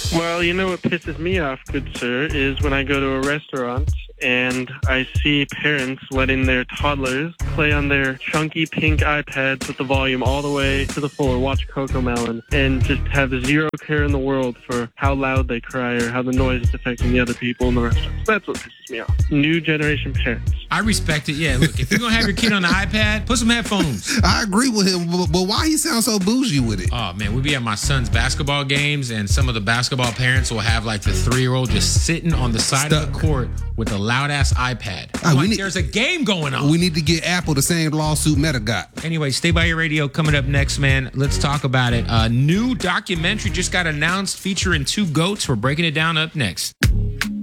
Well, you know what pisses me off, good sir, is when I go to a restaurant and I see parents letting their toddlers play on their chunky pink iPads with the volume all the way to the full or watch Cocomelon and just have zero care in the world for how loud they cry or how the noise is affecting the other people in the restaurant. That's what pisses me off. New generation parents. I respect it. Yeah, look, if you're going to have your kid on the iPad, put some headphones. I agree with him, but why he sound so bougie with it? Oh, man, we be at my son's basketball games, and some of the basketball parents will have, like, the 3-year-old just sitting on the side of the court with a loud-ass iPad. There's a game going on. We need to get Apple the same lawsuit Meta got. Anyway, Stay By Your Radio coming up next, man. Let's talk about it. A new documentary just got announced featuring 2 goats. We're breaking it down up next.